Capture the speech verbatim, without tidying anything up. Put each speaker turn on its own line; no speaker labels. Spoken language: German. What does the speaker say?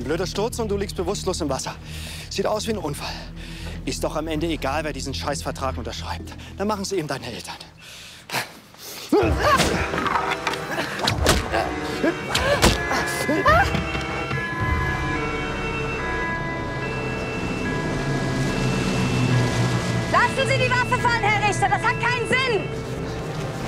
Ein blöder Sturz und du liegst bewusstlos im Wasser. Sieht aus wie ein Unfall. Ist doch am Ende egal, wer diesen Scheißvertrag unterschreibt. Dann machen es eben deine Eltern.
Lassen Sie die Waffe fallen, Herr Richter. Das hat keinen Sinn.